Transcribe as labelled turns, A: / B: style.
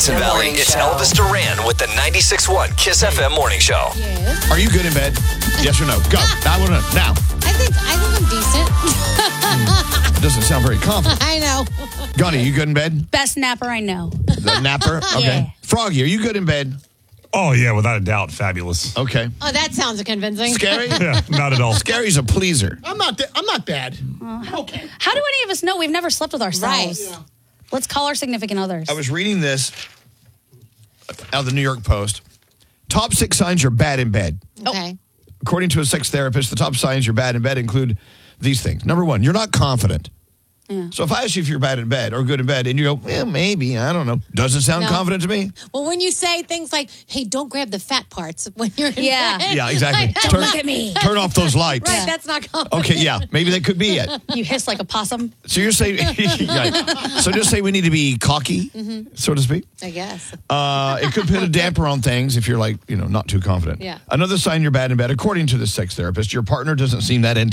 A: Hudson Valley. It's Elvis Duran with the 96.1 Kiss FM Morning Show.
B: Yes.
C: Are you good in bed? Yes or no? Go. I want to know. Now.
B: I think I'm decent.
C: It doesn't sound very confident.
B: I know.
C: Gunny, you good in bed?
D: Best napper I know.
C: The napper? Okay.
D: Yeah.
C: Froggy, are you good in bed?
E: Oh, yeah, without a doubt. Fabulous.
C: Okay.
B: Oh, that sounds convincing.
C: Scary?
E: Yeah, not at all.
C: Scary's a pleaser.
F: I'm not bad. Okay.
D: How do any of us know? We've never slept with ourselves.
B: Right.
F: Yeah.
D: Let's call our significant others.
C: I was reading this out of the New York Post. Top 6 signs you're bad in bed.
B: Okay.
C: According to a sex therapist, the top signs you're bad in bed include these things. Number 1, you're not confident.
D: Yeah.
C: So if I ask you if you're bad in bed or good in bed, and you go, well, maybe, I don't know. Doesn't sound
B: No.
C: confident to me.
B: Well, when you say things like, hey, don't grab the fat parts when you're in
D: Yeah.
B: bed.
C: Yeah, exactly.
B: Like,
D: Don't look at me.
C: Turn off those lights.
B: Right, that's not confident.
C: Okay, yeah, maybe that could be it.
D: You hiss like a possum.
C: So you're saying, right. So just say we need to be cocky, so to speak.
B: I guess.
C: It could put a damper on things if you're like, not too confident.
B: Yeah.
C: Another sign you're bad in bed, according to the sex therapist, your partner doesn't seem that into